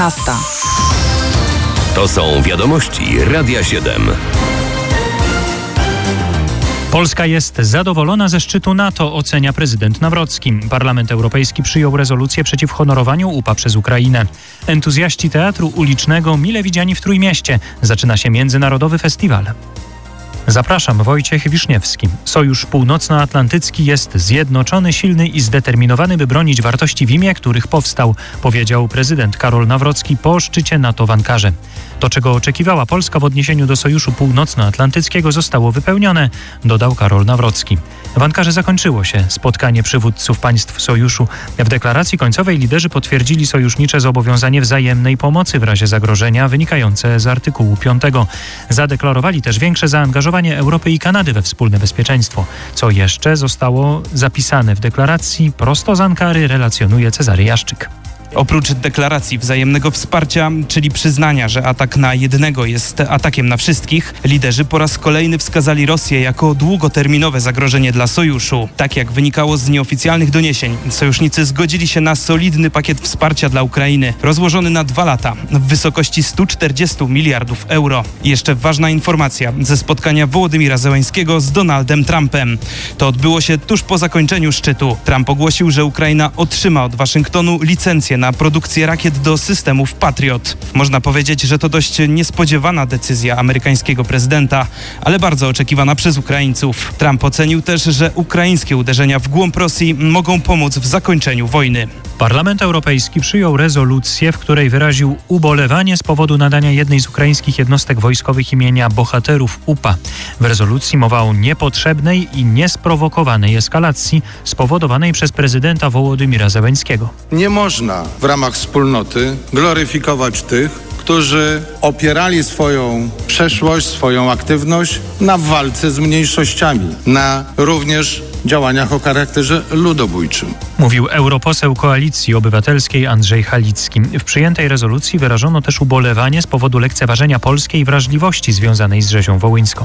To są wiadomości Radia 7. Polska jest zadowolona ze szczytu NATO, ocenia prezydent Nawrocki. Parlament Europejski przyjął rezolucję przeciw honorowaniu UPA przez Ukrainę. Entuzjaści teatru ulicznego mile widziani w Trójmieście. Zaczyna się międzynarodowy festiwal. Zapraszam, Wojciech Wiszniewski. Sojusz Północnoatlantycki jest zjednoczony, silny i zdeterminowany, by bronić wartości, w imię których powstał, powiedział prezydent Karol Nawrocki po szczycie NATO w Ankarze. To, czego oczekiwała Polska w odniesieniu do Sojuszu Północnoatlantyckiego, zostało wypełnione, dodał Karol Nawrocki. W Ankarze zakończyło się spotkanie przywódców państw sojuszu. W deklaracji końcowej liderzy potwierdzili sojusznicze zobowiązanie wzajemnej pomocy w razie zagrożenia wynikające z artykułu 5. Zadeklarowali też większe zaangażowanie Europy i Kanady we wspólne bezpieczeństwo. Co jeszcze zostało zapisane w deklaracji prosto z Ankary, relacjonuje Cezary Jaszczyk. Oprócz deklaracji wzajemnego wsparcia, czyli przyznania, że atak na jednego jest atakiem na wszystkich, liderzy po raz kolejny wskazali Rosję jako długoterminowe zagrożenie dla sojuszu. Tak jak wynikało z nieoficjalnych doniesień, sojusznicy zgodzili się na solidny pakiet wsparcia dla Ukrainy, rozłożony na 2 lata w wysokości 140 miliardów euro. I jeszcze ważna informacja ze spotkania Wołodymira Zełańskiego z Donaldem Trumpem. To odbyło się tuż po zakończeniu szczytu. Trump ogłosił, że Ukraina otrzyma od Waszyngtonu licencję na produkcję rakiet do systemów Patriot. Można powiedzieć, że to dość niespodziewana decyzja amerykańskiego prezydenta, ale bardzo oczekiwana przez Ukraińców. Trump ocenił też, że ukraińskie uderzenia w głąb Rosji mogą pomóc w zakończeniu wojny. Parlament Europejski przyjął rezolucję, w której wyraził ubolewanie z powodu nadania jednej z ukraińskich jednostek wojskowych imienia bohaterów UPA. W rezolucji mowa o niepotrzebnej i niesprowokowanej eskalacji spowodowanej przez prezydenta Wołodymira Zełańskiego. Nie można w ramach wspólnoty gloryfikować tych, którzy opierali swoją przeszłość, swoją aktywność na walce z mniejszościami, na również działaniach o charakterze ludobójczym. Mówił europoseł Koalicji Obywatelskiej Andrzej Halicki. W przyjętej rezolucji wyrażono też ubolewanie z powodu lekceważenia polskiej wrażliwości związanej z rzezią wołyńską.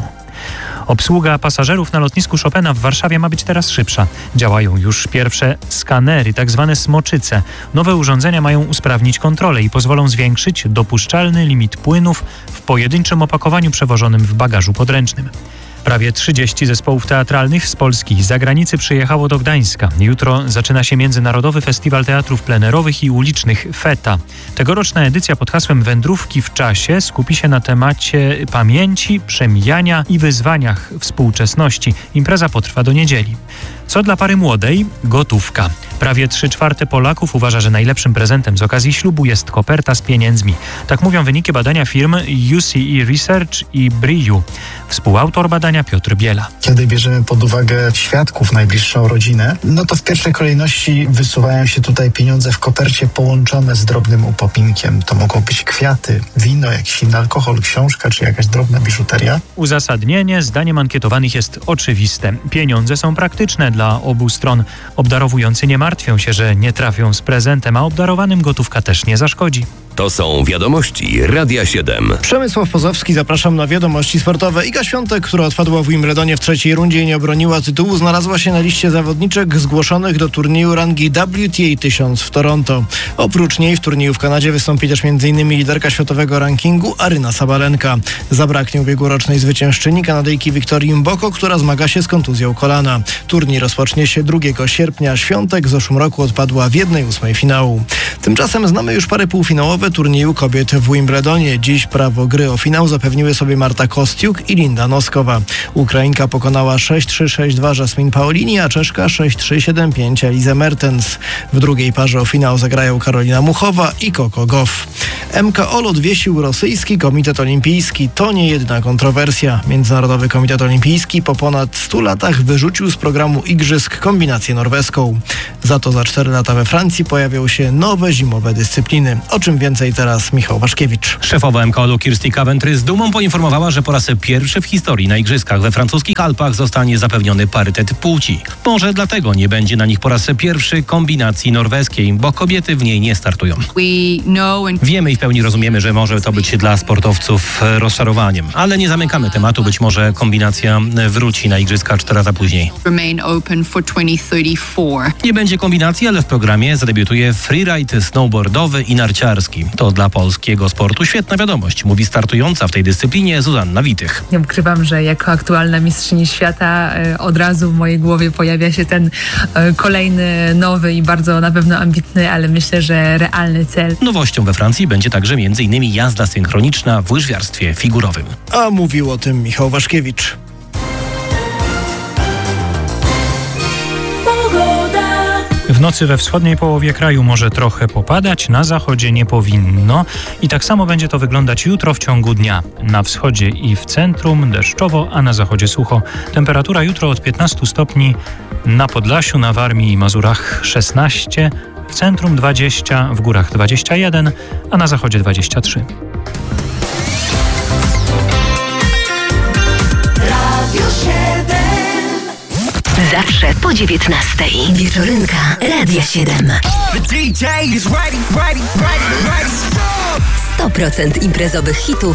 Obsługa pasażerów na lotnisku Chopina w Warszawie ma być teraz szybsza. Działają już pierwsze skanery, tak zwane smoczyce. Nowe urządzenia mają usprawnić kontrolę i pozwolą zwiększyć dopuszczalny limit płynów w pojedynczym opakowaniu przewożonym w bagażu podręcznym. Prawie 30 zespołów teatralnych z Polski i z zagranicy przyjechało do Gdańska. Jutro zaczyna się Międzynarodowy Festiwal Teatrów Plenerowych i Ulicznych FETA. Tegoroczna edycja pod hasłem Wędrówki w czasie skupi się na temacie pamięci, przemijania i wyzwaniach współczesności. Impreza potrwa do niedzieli. Co dla pary młodej? Gotówka. Prawie 3/4 Polaków uważa, że najlepszym prezentem z okazji ślubu jest koperta z pieniędzmi. Tak mówią wyniki badania firm UCE Research i Briu. Współautor badania Piotr Biela. Kiedy bierzemy pod uwagę świadków, najbliższą rodzinę, no to w pierwszej kolejności wysuwają się tutaj pieniądze w kopercie połączone z drobnym upomnikiem. To mogą być kwiaty, wino, jakiś inny alkohol, książka czy jakaś drobna biżuteria. Uzasadnienie zdaniem ankietowanych jest oczywiste. Pieniądze są praktyczne dla obu stron. Obdarowujący nie martwią się, że nie trafią z prezentem, a obdarowanym gotówka też nie zaszkodzi. To są wiadomości Radia 7. Przemysław Pozowski, zapraszam na wiadomości sportowe. Iga Świątek, która odpadła w Wimbledonie w trzeciej rundzie i nie obroniła tytułu, znalazła się na liście zawodniczek zgłoszonych do turnieju rangi WTA 1000 w Toronto. Oprócz niej w turnieju w Kanadzie wystąpi też m.in. liderka światowego rankingu Aryna Sabalenka. Zabraknie ubiegłorocznej zwyciężczyni Kanadyjki Wiktorii Mboko, która zmaga się z kontuzją kolana. Turniej rozpocznie się 2 sierpnia. Świątek w zeszłym roku odpadła w 1/8 finału. Tymczasem znamy już pary półfinałowe turnieju kobiet w Wimbledonie. Dziś prawo gry o finał zapewniły sobie Marta Kostiuk i Linda Noskowa. Ukrainka pokonała 6-3, 6-2 Jasmin Paolini, a Czeszka 6-3, 7-5 Elizę Mertens. W drugiej parze o finał zagrają Karolina Muchowa i Coco Gauff. MKOL odwiesił rosyjski komitet olimpijski. To nie jedyna kontrowersja. Międzynarodowy Komitet Olimpijski po ponad 100 latach wyrzucił z programu igrzysk kombinację norweską. Za to za 4 lata we Francji pojawią się nowe zimowe dyscypliny. O czym więcej teraz Michał Waszkiewicz. Szefowa MKOL-u Kirsty Coventry z dumą poinformowała, że po raz pierwszy w historii na igrzyskach we francuskich Alpach zostanie zapewniony parytet płci. Może dlatego nie będzie na nich po raz pierwszy kombinacji norweskiej, bo kobiety w niej nie startują. Wiemy i i w pełni rozumiemy, że może to być dla sportowców rozczarowaniem. Ale nie zamykamy tematu, być może kombinacja wróci na igrzyska 4 lata później. Nie będzie kombinacji, ale w programie zadebiutuje freeride snowboardowy i narciarski. To dla polskiego sportu świetna wiadomość, mówi startująca w tej dyscyplinie Zuzanna Witych. Nie ukrywam, że jako aktualna mistrzyni świata od razu w mojej głowie pojawia się ten kolejny, nowy i bardzo na pewno ambitny, ale myślę, że realny cel. Nowością we Francji będzie także m.in. jazda synchroniczna w łyżwiarstwie figurowym. A mówił o tym Michał Waszkiewicz. W nocy we wschodniej połowie kraju może trochę popadać, na zachodzie nie powinno i tak samo będzie to wyglądać jutro w ciągu dnia. Na wschodzie i w centrum deszczowo, a na zachodzie sucho. Temperatura jutro od 15 stopni, na Podlasiu, na Warmii i Mazurach 16, w centrum 20, w górach 21, a na zachodzie 23. Zawsze po 19:00. Wieczorynka Radia 7. 100% imprezowych hitów